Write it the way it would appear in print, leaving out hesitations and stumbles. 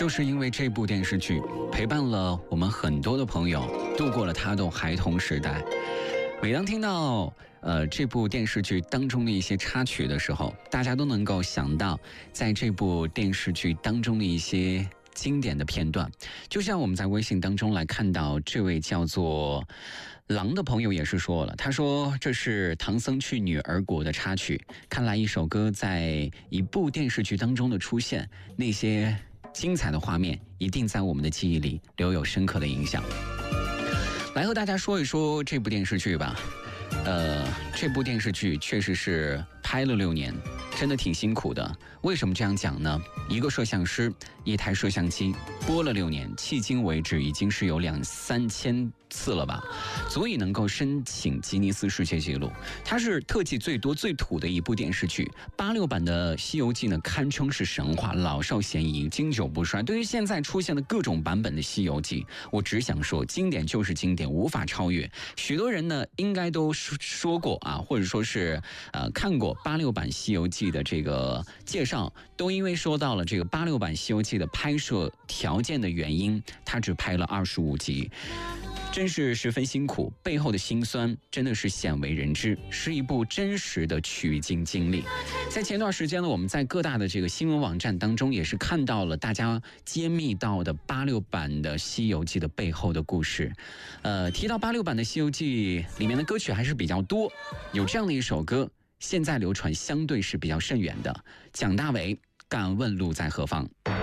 就是因为这部电视剧陪伴了我们很多的朋友度过了他的孩童时代。每当听到这部电视剧当中的一些插曲的时候，大家都能够想到在这部电视剧当中的一些经典的片段。就像我们在微信当中来看到这位叫做狼的朋友也是说了，他说这是唐僧去女儿国的插曲，看来一首歌在一部电视剧当中的出现，那些精彩的画面一定在我们的记忆里留有深刻的影响。来和大家说一说这部电视剧吧。这部电视剧确实是拍了6年，真的挺辛苦的。为什么这样讲呢？一个摄像师，一台摄像机，播了6年，迄今为止已经是有2-3千次了吧，足以能够申请吉尼斯世界纪录。它是特技最多最土的一部电视剧。86版的《西游记》呢，堪称是神话，老少咸宜，经久不衰。对于现在出现的各种版本的《西游记》，我只想说，经典就是经典，无法超越。许多人呢，应该都说过啊，或者说是看过86版《西游记》的这个介绍，都因为说到了这个86版《西游记》的拍摄条件的原因，它只拍了25集。真是十分辛苦，背后的辛酸真的是鲜为人知，是一部真实的取经经历。在前段时间呢，我们在各大的这个新闻网站当中也是看到了大家揭秘到的86版的《西游记》的背后的故事。提到86版的《西游记》里面的歌曲还是比较多，有这样的一首歌，现在流传相对是比较甚远的，蒋大为《敢问路在何方》。